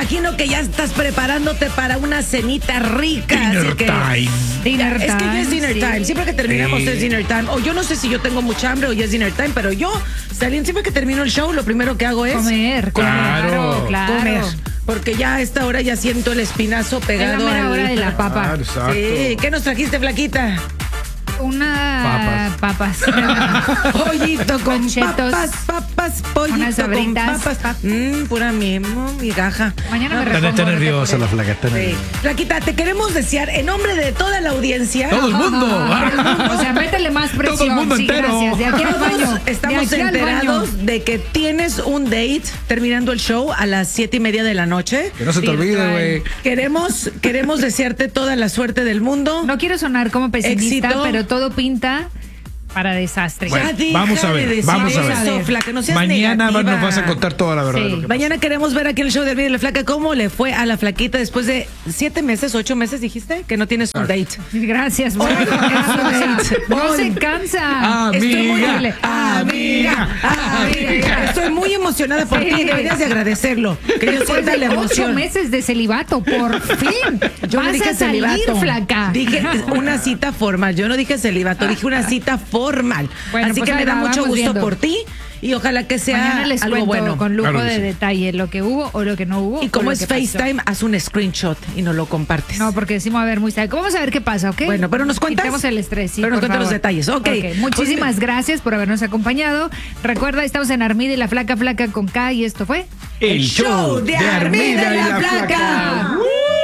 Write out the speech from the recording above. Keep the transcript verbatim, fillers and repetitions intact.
imagino que ya estás preparándote para una cenita rica. Dinner así que, time. Dinner time. Es que ya es dinner sí. time. Siempre que terminamos Sí. es dinner time. O yo no sé si yo tengo mucha hambre o ya es dinner time, pero yo, Stalin, siempre que termino el show, lo primero que hago es Comer, Claro. claro, claro. comer. Porque ya a esta hora ya siento el espinazo Es pegado la mera al... hora de la papa. Claro, exacto. Sí, ¿qué nos trajiste, flaquita? Una papas. Pollito con Chetos. papas, papas, pollito Unas con sabritas. papas. Mmm, pura mimo, migaja. Mañana me No, Está, está repongo, no te nerviosa la apures. flaca, está Sí. nerviosa. Flaquita, te queremos desear en nombre de toda la audiencia. Todo el mundo. O sea, métele más presión. Todo el mundo sí, entero. gracias. De aquí al Todos baño. estamos de aquí al enterados baño. de que tienes un date terminando el show a las siete y media de la noche. Que no se te Virtual. olvide, güey. Queremos, queremos desearte toda la suerte del mundo. No quiero sonar como pesimista, Éxito. pero todo pinta para desastre. Bueno, Ya deja vamos a de ver, decir vamos a ver. eso, flaca, no seas Mañana negativa. nos vas a contar toda la verdad. Sí. de lo que Mañana queremos ver aquí en el show de Armida y la Flaca cómo le fue a la flaquita después de siete meses, ocho meses, dijiste, que no tienes un date. Gracias. Hoy Bueno, con eso, su date. no Hoy. se cansa. Amiga, Estoy muy, amiga, amiga, amiga. Estoy muy emocionada por Sí. ti, deberías de agradecerlo. Que yo Después sienta de la ocho emoción. meses de celibato, por fin. Yo no Vas dije a salir, celibato. flaca. Dije una cita formal. Yo no dije celibato, dije una cita formal. Bueno, Así pues que me ahí da va, mucho vamos gusto viendo. por ti y ojalá que sea Mañana les algo cuento bueno. con lujo Claro que de sí. detalle lo que hubo o lo que no hubo. Y o como lo es que pasó. FaceTime, haz un screenshot y nos lo compartes. No, porque decimos a ver muy sádico. Vamos a ver qué pasa, ¿ok? Bueno, pero nos cuentas. Quitemos el estrés, sí, Pero nos por cuentas los favor. detalles, ok. Muchísimas Pues, gracias por habernos acompañado. Recuerda, estamos en Armida y la Flaca Flaca con K y esto fue... El show de Armida y la Flaca.